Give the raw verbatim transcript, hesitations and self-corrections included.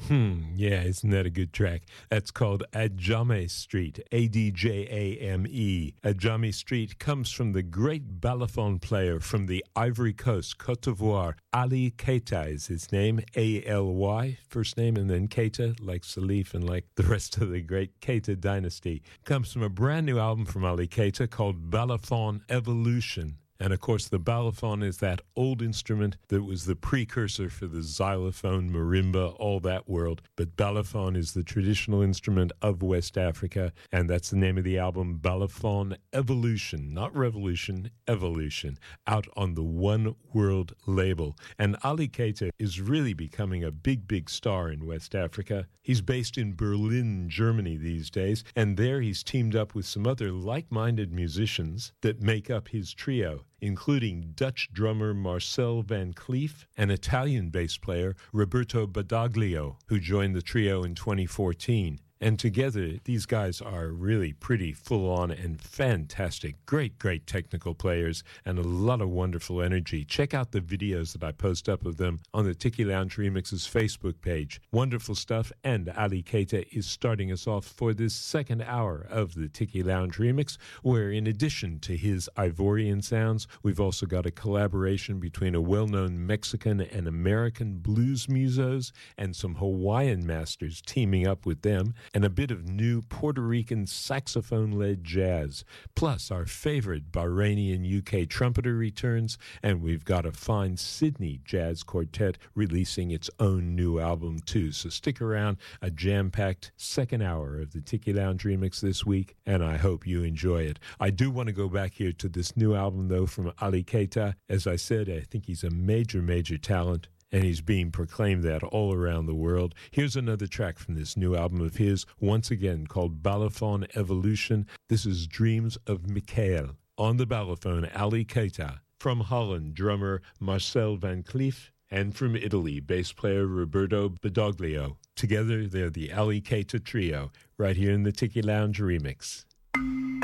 Hmm, yeah, isn't that a good track? That's called Adjame Street, A D J A M E. Adjame Street comes from the great balafon player from the Ivory Coast, Côte d'Ivoire. Ali Keita is his name, A L Y, first name, and then Keita, like Salif and like the rest of the great Keita dynasty. Comes from a brand new album from Ali Keita called Balafon Evolution. And, of course, the balafon is that old instrument that was the precursor for the xylophone, marimba, all that world. But balafon is the traditional instrument of West Africa, and that's the name of the album, Balafon Evolution, not Revolution, Evolution, out on the One World label. And Ali Keita is really becoming a big, big star in West Africa. He's based in Berlin, Germany these days, and there he's teamed up with some other like-minded musicians that make up his trio, including Dutch drummer Marcel Van Cleef and Italian bass player Roberto Badoglio, who joined the trio in twenty fourteen. And together, these guys are really pretty full-on and fantastic. Great, great technical players and a lot of wonderful energy. Check out the videos that I post up of them on the Tiki Lounge Remix's Facebook page. Wonderful stuff, and Ali Keita is starting us off for this second hour of the Tiki Lounge Remix, where in addition to his Ivorian sounds, we've also got a collaboration between a well-known Mexican and American blues musos and some Hawaiian masters teaming up with them, and a bit of new Puerto Rican saxophone-led jazz. Plus, our favorite Bahrainian U K trumpeter returns, and we've got a fine Sydney jazz quartet releasing its own new album, too. So stick around, a jam-packed second hour of the Tiki Lounge Remix this week, and I hope you enjoy it. I do want to go back here to this new album, though, from Ali Keita. As I said, I think he's a major, major talent, and he's being proclaimed that all around the world. Here's another track from this new album of his, once again called Balafon Evolution. This is Dreams of Michael. On the balafon, Ali Keita. From Holland, drummer Marcel Van Cleef. And from Italy, bass player Roberto Badoglio. Together, they're the Ali Keita Trio, right here in the Tiki Lounge Remix.